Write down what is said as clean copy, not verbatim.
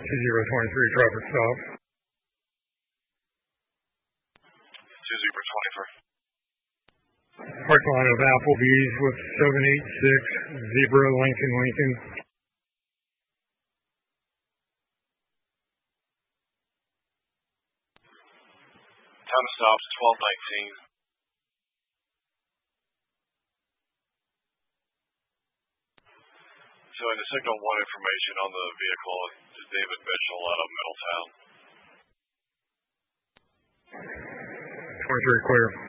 2023 traffic stop. 2023. Parking lot of Applebee's with 786 Zebra Lincoln. Time to stop is 12:19. So in the signal 1 information on the vehicle is David Mitchell out of Middletown. 23 clear.